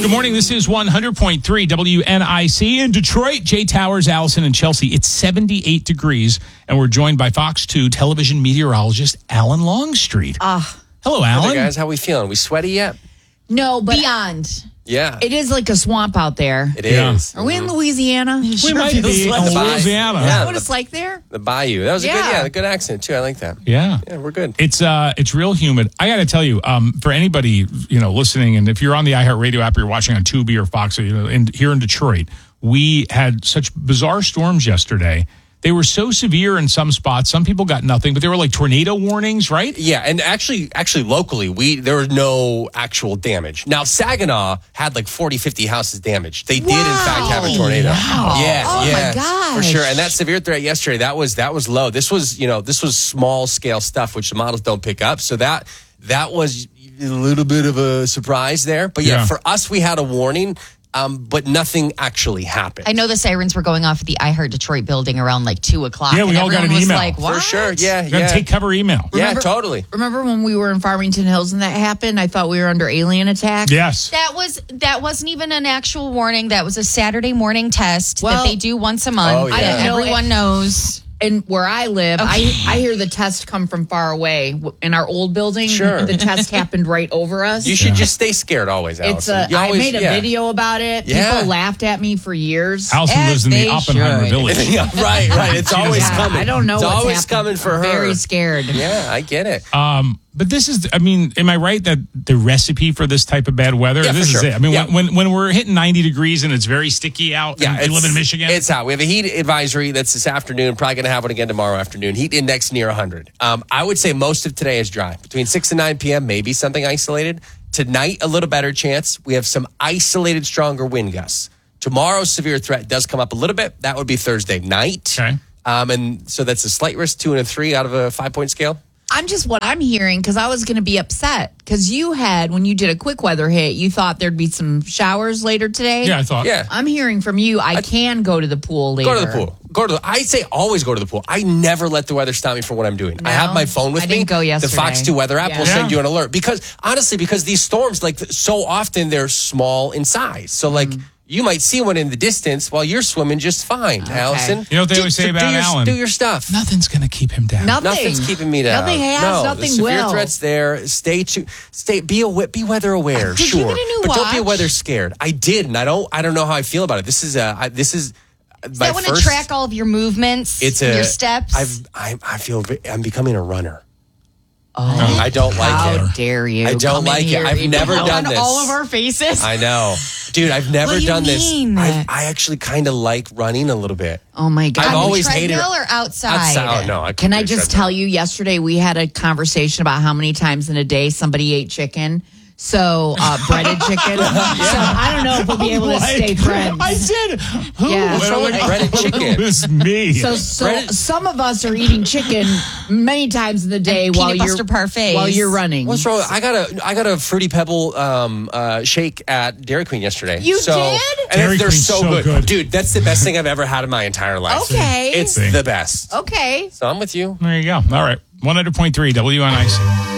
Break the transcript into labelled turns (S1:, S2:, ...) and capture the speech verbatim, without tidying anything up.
S1: Good morning. This is one hundred point three W N I C in Detroit. Jay Towers, Allison, and Chelsea. It's seventy-eight degrees, and we're joined by Fox two television meteorologist Alan Longstreet.
S2: Ah,
S1: uh, hello, Alan.
S3: Hey guys, how we feeling? We sweaty yet?
S2: No, but
S4: beyond.
S3: Yeah,
S2: it is like a swamp out there.
S3: It
S1: yeah.
S3: is.
S2: Are we in Louisiana?
S1: We
S2: Sure
S1: might be in
S2: like
S1: Louisiana.
S2: Is
S3: Yeah,
S2: that what
S3: the-
S2: it's like there?
S3: The bayou. That was a
S2: Yeah.
S3: good, yeah, a good accent too. I like that.
S1: Yeah.
S3: Yeah, we're good.
S1: It's uh, it's real humid. I got to tell you, um, for anybody you know listening, and if you're on the iHeartRadio app, or you're watching on Tubi or Fox, you know, in, here in Detroit, we had such bizarre storms yesterday. They were so severe in some spots. Some people got nothing, but there were like tornado warnings, right?
S3: Yeah, and actually, actually locally, we there was no actual damage. Now, Saginaw had like forty, fifty houses damaged. They did, in fact, have a tornado.
S1: Wow.
S3: Yeah,
S2: Oh, my
S3: yeah,
S2: gosh.
S3: for sure. And that severe threat yesterday, that was that was low. This was, you know, this was small scale stuff, which the models don't pick up. So that that was a little bit of a surprise there. But yeah,
S1: Yeah.
S3: for us, we had a warning. Um, but nothing actually happened.
S4: I know the sirens were going off at the iHeart Detroit building around like two o'clock.
S1: Yeah, we
S4: and
S1: all got an
S4: everyone was
S1: email.
S4: Like, what?
S3: For sure, yeah,
S1: You got to
S3: yeah.
S1: take cover email.
S3: Yeah,
S2: Remember-
S3: totally.
S2: Remember when we were in Farmington Hills and that happened? I thought we were under alien attack.
S1: Yes.
S4: That was that wasn't even an actual warning. That was a Saturday morning test
S2: Well,
S4: that they do once a month.
S3: Oh, yeah.
S4: that
S2: I know
S4: everyone
S2: it-
S4: knows.
S2: And where I live,
S4: Okay.
S2: I I hear the test come from far away. In our old building,
S3: Sure.
S2: the test happened right over us.
S3: You should just stay scared always,
S2: It's
S3: Allison.
S2: a,
S3: You
S2: I
S3: always-
S2: made a
S3: yeah.
S2: video about it.
S3: Yeah.
S2: People laughed at me for years.
S1: Allison
S4: As
S1: lives in the
S4: they
S1: Oppenheimer
S4: should.
S1: Village.
S3: Yeah, right, right. It's always
S2: Yeah,
S3: coming.
S2: I don't know
S3: It's
S2: what's
S3: always
S2: happened.
S3: coming for
S2: I'm
S3: her.
S2: Very scared.
S3: Yeah, I get it.
S1: Um, but this is, I mean, am I right that the recipe for this type of bad weather?
S3: Yeah,
S1: this
S3: for
S1: is
S3: sure.
S1: it. I mean,
S3: Yeah.
S1: when, when when we're hitting ninety degrees and it's very sticky out,
S3: Yeah,
S1: and you live in Michigan.
S3: It's hot. We have a heat advisory that's this afternoon. Probably going to have one again tomorrow afternoon. Heat index near one hundred. Um, I would say most of today is dry. Between six and nine p.m., maybe something isolated. Tonight, a little better chance. We have some isolated stronger wind gusts. Tomorrow's severe threat does come up a little bit. That would be Thursday night.
S1: Okay.
S3: Um, and so that's a slight risk, two and a three out of a five-point scale.
S2: I'm just what I'm hearing because I was going to be upset because you had, when you did a quick weather hit, you thought there'd be some showers later today.
S1: yeah, I thought.
S3: Yeah.
S2: I'm hearing from you, I, can go to the pool later.
S3: Go to the pool. Go to the, I say always go to the pool. I never let the weather stop me from what I'm doing. I
S2: No,
S3: have my phone with
S2: I
S3: me.
S2: didn't go
S3: The
S2: yesterday.
S3: Fox two weather app
S2: Yeah.
S3: will
S1: Yeah.
S3: send you an alert because honestly, because these storms, like so often they're small in size. So like you might see one in the distance while you're swimming just fine, Allison.
S1: You know what they
S3: Do-
S1: always say
S3: do
S1: about
S3: your,
S1: Alan?
S3: Do your stuff.
S1: Nothing's going to keep him down.
S2: Nothing.
S3: Nothing's keeping me down.
S2: Nothing has,
S3: no,
S2: nothing
S3: the severe
S2: will.
S3: threats there. Stay to stay. Be awa- Be weather aware.
S4: Did you
S3: sure,
S4: get a new
S3: but don't be
S4: watch?
S3: weather scared. I did, and I don't. I don't know how I feel about it. This is a. I, this is.
S4: Does that want to track all of your movements,
S3: It's
S4: your
S3: a,
S4: steps?
S3: I've, I, I feel ve- I'm becoming a runner.
S2: Oh,
S3: I don't like
S2: how
S3: it.
S2: dare you?
S3: I don't
S2: come in
S3: like it.
S2: here
S3: I've
S2: and
S3: never
S2: blow
S3: done
S2: on
S3: this.
S2: all of our faces.
S3: I know, dude. I've never
S4: What do you
S3: done
S4: mean?
S3: this. I, I actually kind of like running a little bit.
S2: Oh my god!
S3: I've
S4: On the
S3: always hated
S4: treadmill or outside?
S3: Outside. Oh, no, I
S2: Can I just tell you? Yesterday we had a conversation about how many times in a day somebody ate chicken. So uh, breaded chicken. So I don't know if we'll be able to
S1: What?
S2: stay friends.
S1: I did. Who?
S2: Yeah.
S3: What's wrong with breaded chicken?
S1: It was me.
S2: So, so
S3: Breaded-
S2: some of us are eating chicken many times in the day
S4: And
S2: while
S4: peanut
S2: you're
S4: butter parfaits.
S2: while you're running.
S3: What's wrong? I got a I got a fruity pebble um, uh, shake at Dairy Queen yesterday.
S2: You
S3: so,
S2: did?
S3: And
S1: Dairy
S3: they're
S1: Queen's
S3: so,
S1: so
S3: good.
S1: good.
S3: dude. That's the best thing I've ever had in my entire life.
S2: Okay.
S3: it's
S1: See.
S3: the best.
S2: Okay.
S3: So I'm with you.
S1: There you go. All right. one hundred point three W N I C.